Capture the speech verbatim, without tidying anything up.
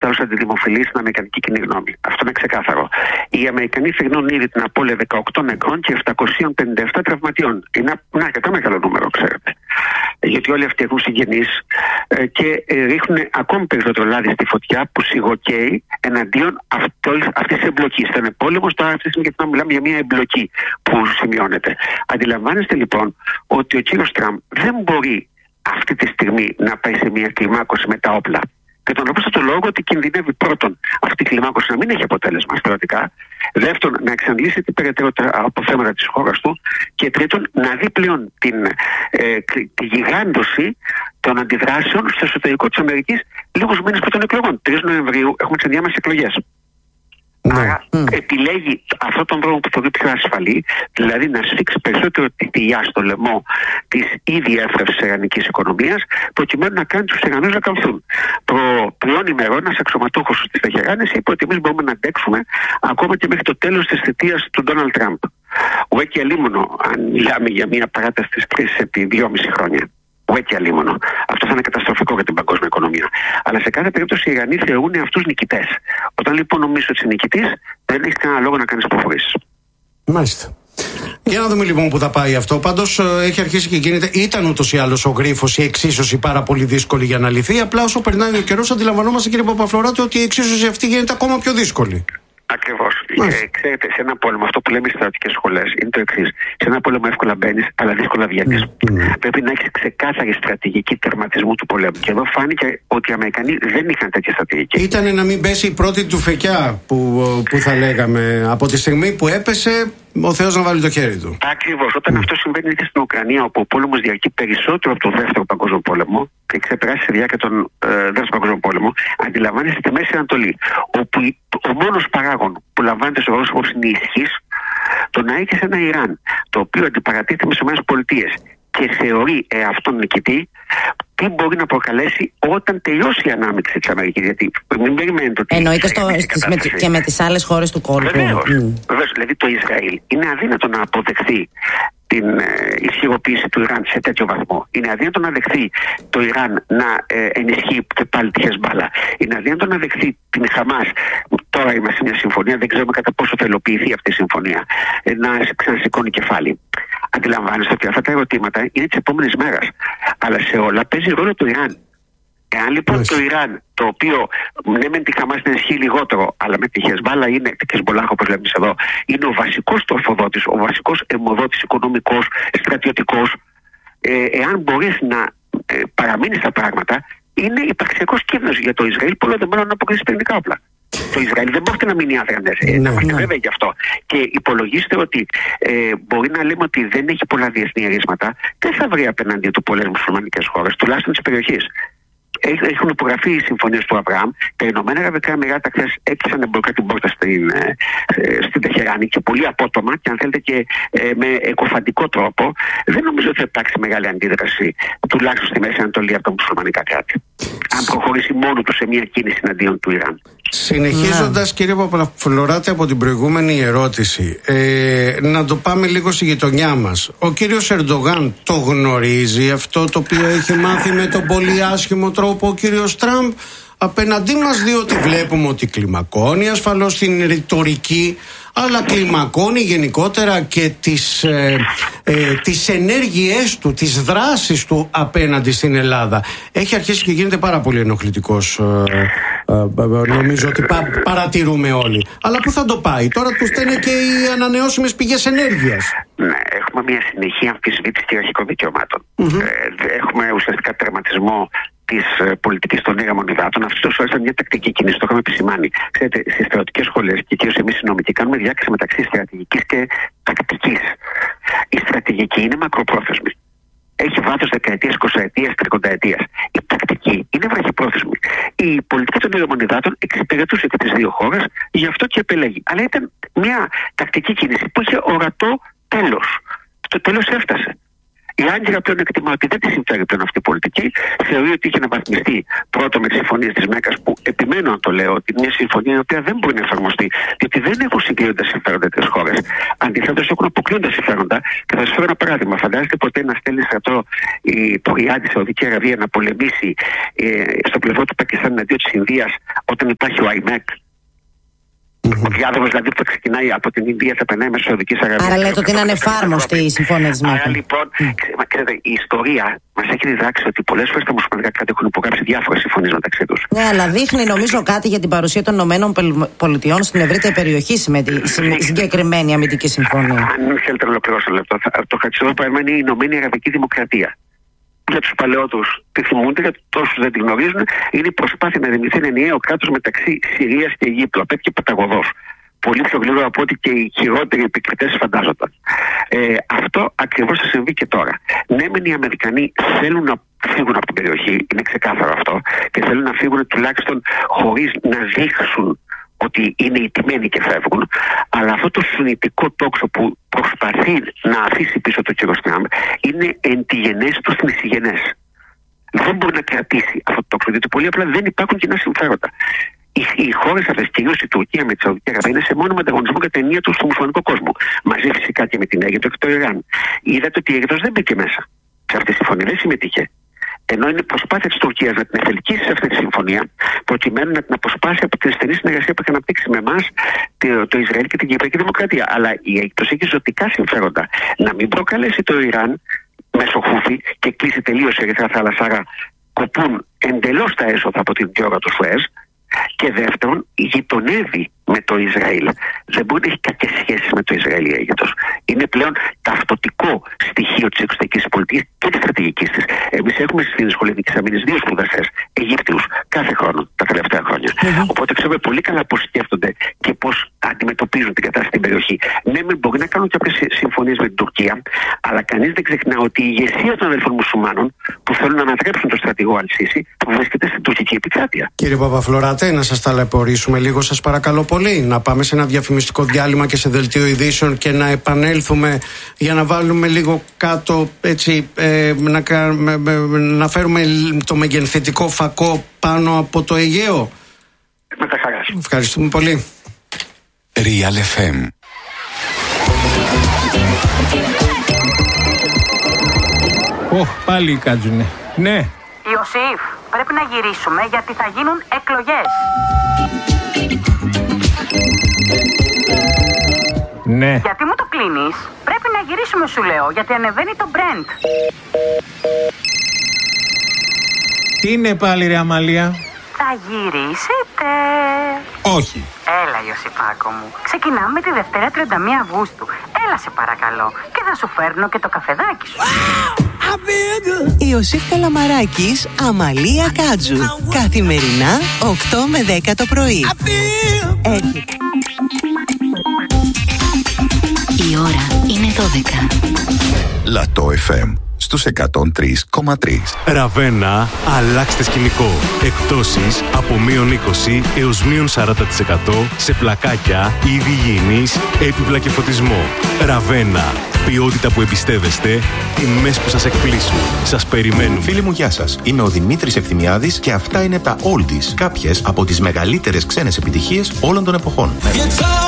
ως αντιδημοφιλή στην αμερικανική κοινή γνώμη. Αυτό είναι ξεκάθαρο. Οι Αμερικανοί θρηνούν ήδη την απώλεια δεκαοκτώ νεκρών και επτακόσια πενήντα επτά τραυματιών. Είναι ένα αρκετά μεγάλο νούμερο, ξέρετε. Γιατί όλοι αυτοί έχουν συγγενείς ε, και ε, ρίχνουν ακόμη περισσότερο λάδι στη φωτιά που σιγοκαίει εναντίον αυτή τη εμπλοκή. Ήταν πόλεμο, τώρα αυτή τη στιγμή να μιλάμε για μια εμπλοκή που σημειώνεται. Αντιλαμβάνεστε λοιπόν ότι ο κύριος Τραμπ δεν μπορεί αυτή τη στιγμή να πάει σε μια κλιμάκωση με τα όπλα. Και τον απλούστατο λόγο ότι κινδυνεύει πρώτον αυτή η κλιμάκωση να μην έχει αποτέλεσμα στρατιωτικά, δεύτερον να εξαντλήσει την περαιτέρω αποθέματα της χώρας του και τρίτον να δει πλέον την, ε, τη γιγάντωση των αντιδράσεων στο εσωτερικό της Αμερικής λίγους μήνες πριν των εκλογών. τρεις Νοεμβρίου έχουμε τις ενδιάμεσες εκλογές. Ναι. Άρα mm. επιλέγει αυτόν τον δρόμο που θεωρεί πιο ασφαλή, δηλαδή να σφίξει περισσότερο τη θηλιά στο λαιμό της ήδη εύθραυσης ιρανικής οικονομίας, προκειμένου να κάνει τους Ιρανούς να καλθούν. Προ τριών ημερών ένας αξιωματούχος της Τεχεράνης είπε ότι εμείς μπορούμε να αντέξουμε ακόμα και μέχρι το τέλος της θητείας του Ντόναλντ Τραμπ. Ουέ και αλίμονο, αν μιλάμε για μια παράταση της κρίσης επί δυόμιση χρόνια. Ουέ και αλίμονο. Αυτό θα είναι καταστροφικό για την παγκόσμια οικονομία. Αλλά σε κάθε περίπτωση οι Ιρανοί θεωρούν αυτούς νικητές. Όταν λοιπόν νομίζεις ότι είσαι νικητής, δεν έχεις κανένα λόγο να κάνεις προφορήσεις. Μάλιστα. Για να δούμε λοιπόν που θα πάει αυτό. Πάντως έχει αρχίσει και γίνεται. Ήταν ούτως ή άλλως ο γρίφος, η εξίσωση πάρα πολύ δύσκολη για να λυθεί. Απλά όσο περνάει ο καιρός, αντιλαμβανόμαστε, κύριε Παπαφλωράτη, ότι η εξίσωση αυτή γίνεται ακόμα πιο δύσκολη. Ακριβώς. Ε, ξέρετε, σε ένα πόλεμο, αυτό που λέμε στις στρατιωτικές σχολές είναι το εξής. Σε ένα πόλεμο εύκολα μπαίνεις, αλλά δύσκολα βγαίνεις. Mm. Πρέπει να έχεις ξεκάθαρη στρατηγική τερματισμού του πολέμου. Και εδώ φάνηκε ότι οι Αμερικανοί δεν είχαν τέτοια στρατηγική. Ήτανε να μην πέσει η πρώτη του φεκιά, που, που θα λέγαμε. Από τη στιγμή που έπεσε, ο Θεός να βάλει το χέρι του. Ακριβώς. Όταν mm. αυτό συμβαίνει και στην Ουκρανία, όπου ο πόλεμος διαρκεί περισσότερο από τον Δεύτερο Παγκόσμιο Πόλεμο και ξεπεράσει τη διάρκεια των ε, Δεύτερο Παγκόσμιο Πόλεμο, αντιλαμβάνεστε τη Μέση Ανατολή, όπου ο μόνος παράγων που λαμβάνεται σοβαρός υπόψη είναι η ισχύς, το να έχεις ένα Ιράν το οποίο αντιπαρατείται με τις ΗΠΑ και θεωρεί εαυτόν νικητή, τι μπορεί να προκαλέσει όταν τελειώσει η ανάμειξη της Αμερικής. Γιατί μην περιμένετε ότι. Εννοείται στο, στις, με, και με τις άλλες χώρες του κόλπου. Βεβαίως. Mm. Βεβαίως. Δηλαδή το Ισραήλ είναι αδύνατο να αποδεχθεί την ε, ισχυροποίηση του Ιράν σε τέτοιο βαθμό. Είναι αδύνατο να δεχθεί το Ιράν να ε, ενισχύει και πάλι τη Χεσμπάλα. Είναι αδύνατο να δεχθεί την Χαμάς. Τώρα είμαστε σε μια συμφωνία, δεν ξέρουμε κατά πόσο θα υλοποιηθεί αυτή η συμφωνία. Ε, να ξανασηκώνει κεφάλι. Αντιλαμβάνεστε ότι αυτά τα ερωτήματα είναι τη επόμενη μέρα. Αλλά σε όλα παίζει ρόλο το Ιράν. Εάν λοιπόν το Ιράν, το οποίο ναι μεν τη Χαμάς την ισχύει λιγότερο, αλλά με τη Χεσμπάλα είναι, τη Χεσμπολάχ όπως λέμε εδώ, είναι ο βασικός τροφοδότης, ο βασικός αιμοδότης οικονομικός, στρατιωτικός, ε, εάν μπορείς να ε, παραμείνει στα πράγματα, είναι υπαρξιακός κίνδυνος για το Ισραήλ που δεν μπορεί να αποκτήσει πυρηνικά όπλα. Το Ισραήλ δεν μπορεί να μείνει άδρανες. Ε, να είμαστε βέβαιοι γι' αυτό. Και υπολογίστε ότι ε, μπορεί να λέμε ότι δεν έχει πολλά διεθνή αρίσματα, δεν θα βρει απέναντι του πολλές μουσουλμανικές χώρες, τουλάχιστον της περιοχής. Έχουν υπογραφεί οι συμφωνίες του Αβραάμ. Τα Ηνωμένα Αραβικά Εμιράτα χθες έκλεισαν εμπορικά την πόρτα στην, ε, στην Τεχεράνη και πολύ απότομα και αν θέλετε και ε, με εκοφαντικό τρόπο. Δεν νομίζω ότι θα υπάρξει μεγάλη αντίδραση, τουλάχιστον στη Μέση Ανατολή, από τα μουσουλμανικά κράτη. Αν προχωρήσει μόνο του σε μια κίνηση εναντίον του Ιράν. Συνεχίζοντας, κύριε Παπαφλωράτη, από την προηγούμενη ερώτηση, ε, να το πάμε λίγο στη γειτονιά μας. Ο κύριος Ερντογάν το γνωρίζει αυτό το οποίο έχει μάθει με τον πολύ άσχημο τρόπο ο κύριος Τραμπ απέναντί μας, διότι βλέπουμε ότι κλιμακώνει ασφαλώς την ρητορική, αλλά κλιμακώνει γενικότερα και τις, ε, ε, τις ενέργειές του, τις δράσεις του απέναντι στην Ελλάδα. Έχει αρχίσει και γίνεται πάρα πολύ ενοχλητικός, ε, ε, νομίζω ότι πα, παρατηρούμε όλοι. Αλλά πού θα το πάει? Τώρα του στέλνει και οι ανανεώσιμες πηγές ενέργειας. Ναι, έχουμε μια συνεχή αμφισβήτηση κυριαρχικών δικαιωμάτων. Mm-hmm. Ε, έχουμε ουσιαστικά τερματισμό της πολιτικής των ήγαμων υδάτων. Αυτό τόσο ήταν μια τακτική κίνηση, το είχαμε επισημάνει. Ξέρετε, στις στρατιωτικές σχολές και κυρίως εμείς οι νομικοί κάνουμε διάκριση μεταξύ στρατηγικής και τακτικής. Η στρατηγική είναι μακροπρόθεσμη. Έχει βάθος δεκαετίας, εικοσαετίας, τρικονταετίας. Η τακτική είναι βραχυπρόθεσμη. Η πολιτική των ήγαμων υδάτων εξυπηρετούσε και τις δύο χώρες, γι' αυτό και επελέγει. Αλλά ήταν μια τακτική κίνηση που είχε ορατό τέλος. Το τέλος έφτασε. Η Άγκυρα πλέον εκτιμά ότι δεν τη συμφέρει πλέον αυτή η πολιτική. Θεωρεί ότι είχε αναβαθμιστεί πρώτο με τις συμφωνίες της Μέκκας, που επιμένω να το λέω, ότι μια συμφωνία η οποία δεν μπορεί να εφαρμοστεί, διότι δεν έχουν συγκρίνοντα συμφέροντα τις χώρες. Αντιθέτως έχουν αποκλείοντα συμφέροντα. Και θα σας φέρω ένα παράδειγμα. Φαντάζεστε ποτέ να στέλνει στρατό το Ριάντ, η Σαουδική Αραβία, να πολεμήσει ε, στο πλευρό του Πακιστάν εναντίον της Ινδίας, όταν υπάρχει ο ΑΙΜΕΚ? Mm-hmm. Ο διάδρομος δηλαδή που ξεκινάει από την Ινδία θα περνάει μέσω Σαουδικής Αραβίας. Άρα λέτε ότι είναι ανεφάρμοστη η συμφωνία της Μέκκα. Άρα λοιπόν, mm. ξέρετε, η ιστορία μας έχει διδάξει ότι πολλές φορές τα μουσουλμανικά κράτη έχουν υπογράψει διάφορες συμφωνίες μεταξύ τους. Ναι, αλλά δείχνει νομίζω κάτι για την παρουσία των ΗΠΑ στην ευρύτερη περιοχή με τη συγκεκριμένη αμυντική συμφωνία. Αν θέλετε να ολοκληρώσω ένα λεπτό, το χαρακτηριστικό παράδειγμα είναι η Ηνωμένη Αραβική Δημοκρατία. Για τους παλαιότερους τη θυμούνται, για όσους δεν τη γνωρίζουν, είναι η προσπάθεια να δημιουργηθεί ένα ενιαίο κράτος μεταξύ Συρίας και Αιγύπτου. Απέτυχε παταγωδός. Πολύ πιο γλύωρα από ό,τι και οι χειρότεροι επικριτές φαντάζονταν. Ε, αυτό ακριβώς θα συμβεί και τώρα. Ναι, μεν οι Αμερικανοί θέλουν να φύγουν από την περιοχή, είναι ξεκάθαρο αυτό, και θέλουν να φύγουν τουλάχιστον χωρίς να δείξουν ότι είναι ηττημένοι και φεύγουν, αλλά αυτό το σουνητικό τόξο που προσπαθεί να αφήσει πίσω το κύριο Τραμπ είναι εν τη γενέση του θνησιγενές. Δεν μπορεί να κρατήσει αυτό το τόξο, διότι πολύ απλά δεν υπάρχουν κοινά συμφέροντα. Οι, οι χώρες αυτές, κυρίως η Τουρκία με τη Σαουδική Αραβία, είναι σε μόνιμο ανταγωνισμό κατά την έννοια του στο μουσουλμανικό κόσμο. Μαζί φυσικά και με την Αίγυπτο και το Ιράν. Είδατε ότι η Αίγυπτος δεν μπήκε μέσα σε αυτή τη συμφωνία, δεν συμμετείχε. Ενώ είναι προσπάθεια της Τουρκίας να την ευελκύσει σε αυτή τη συμφωνία, προκειμένου να την αποσπάσει από την στενή συνεργασία που έχει αναπτύξει με εμάς το, το Ισραήλ και την Κυπριακή Δημοκρατία. Αλλά η Αίγυπτος έχει ζωτικά συμφέροντα να μην προκαλέσει το Ιράν μέσω Χούφι και κλείσει τελείως η Ερυθρά Θάλασσα, άρα κοπούν εντελώς τα έσοδα από την διόδα του Σουέζ. Και δεύτερον, γειτονεύει με το Ισραήλ. Δεν μπορεί να έχει κακές σχέσεις με το Ισραήλ η Αίγυπτος. Είναι πλέον ταυτοτικό στοιχείο της εξωτερικής πολιτικής και της στρατηγικής της. Εμείς έχουμε στην Σχολή Δικής Αμήνης δύο σπουδαστές Αιγύπτιους κάθε χρόνο τα τελευταία χρόνια. Mm-hmm. Οπότε ξέρουμε πολύ καλά πώς σκέφτονται και πώς αντιμετωπίζουν την κατάσταση στην περιοχή. Ναι, μεν μπορεί να κάνουν κάποιες συμφωνίες με την Τουρκία, αλλά κανείς δεν ξεχνά ότι η ηγεσία των αδελφών μουσουλμάνων που θέλουν να ανατρέψουν τον στρατηγό Αλ-Σίση που βρίσκεται στην τουρκική επικράτεια. Κύριε Παπαφλωράτε, να σας ταλαιπωρήσουμε λίγο, σας παρακαλώ πολύ. Να πάμε σε ένα διαφημιστικό διάλειμμα και σε δελτίο ειδήσεων και να επανέλθουμε για να βάλουμε λίγο κάτω, έτσι, ε, να, με, με, να φέρουμε το μεγενθετικό φακό πάνω από το Αιγαίο. Με τα χαράς. Ευχαριστούμε πολύ. Real εφ εμ. Ωχ, πάλι κάτζουνε. Ναι. Ιωσήφ, πρέπει να γυρίσουμε γιατί θα γίνουν εκλογές. Ναι. Γιατί μου το κλείνεις? Πρέπει να γυρίσουμε, σου λέω, γιατί ανεβαίνει το Brent. Τι είναι πάλι, ρε Αμαλία? Θα γυρίσετε? Όχι. Έλα, Ιωσήφάκο μου. Ξεκινάμε τη Δευτέρα τριάντα μία Αυγούστου. Έλα, σε παρακαλώ. Και θα σου φέρνω και το καφεδάκι σου. Ιωσήφ Καλαμαράκης, Αμαλία Κάτζου. Καθημερινά οκτώ με δέκα το πρωί. Έρχεται. Η ώρα είναι δώδεκα. Λατό εφ εμ στους εκατόν τρία κόμμα τρία. Ραβένα, αλλάξτε σκηνικό. Εκπτώσεις από μείον είκοσι έως μείον σαράντα τοις εκατό σε πλακάκια, είδη υγιεινής, έπιπλα και φωτισμό. Ραβένα. Ποιότητα που εμπιστεύεστε, τιμές που σας εκπλήσουν. Σας περιμένουμε. Φίλοι μου, γεια σας. Είμαι ο Δημήτρης Ευθυμιάδης και αυτά είναι τα Oldies. Κάποιες από τις μεγαλύτερες ξένες επιτυχίες όλων των εποχών.